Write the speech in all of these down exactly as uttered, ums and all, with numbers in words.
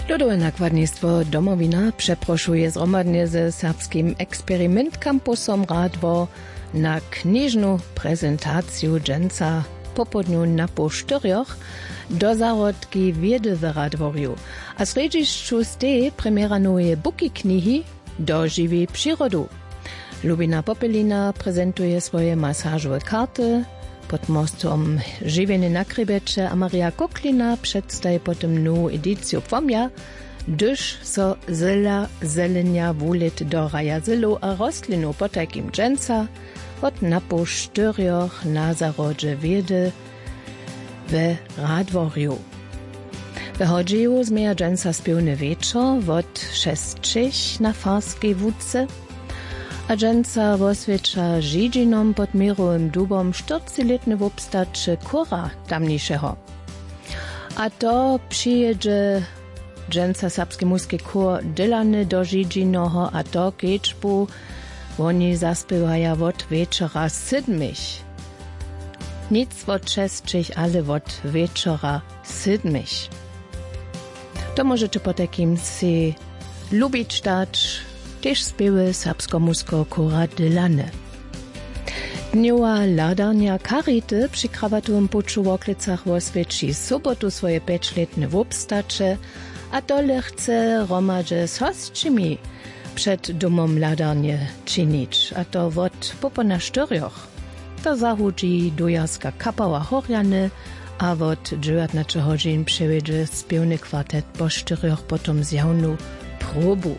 Ludowe nakładnictwo Domowina przeproszuje zgromadnie ze serbskim Eksperiment Campusom Radwo na kniżną prezentację dżęca po południu na po czterech do zarodki wiedy w Radworju, a z redziszczu z tej premiera nowej buki knihy do żywej przyrodu. Lubina Popelina prezentuje swoje masażowe karty pod mostom Żywienie na Krybecze, a Maria Koklina przedstawi potem nową edycję pomja, gdyż so zela zelenia wulit do raja zelu a rostlinu po takim dżęca od na po czterech na zarodzie wiedy w Radworju. Wychodził z meja dżęca spiewny wieczór od szestich na farskiej wódce, a dżęca woswiecza żydzinom pod mirowym dubom czterdziestoletny wopstaczy kura tamniejszego. A to przyjedzie dżęca serbski muski kur dylany do żydzinoho, a to kieczbu oni zaspiewają od wieczora siedmich. Nic od szestich, ale od wieczora siedmich. To możecie po takim si lubić dać też spiewy serbsko-musko kura dylane. Dniowa ladarnia Karity przy krawatowym puczu w Oklicach oswieci sobotu swoje pięcioletne wopstacze, a dole chce romadze z hostczymi przed domom ladarnie czynić, a to od popona czterech. To zahudzi dujarska kapała Horjany, a od dziewiętnastu godzin przewiedzie spiewny kwartet po czterech potom zjawną probu.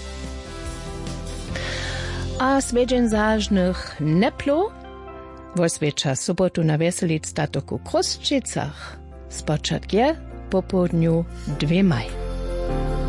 A swiedzień zażnych neplo woswiecza sobotu na Weselic statoku Kruszczycach. Spoczat je po południu dwie maj.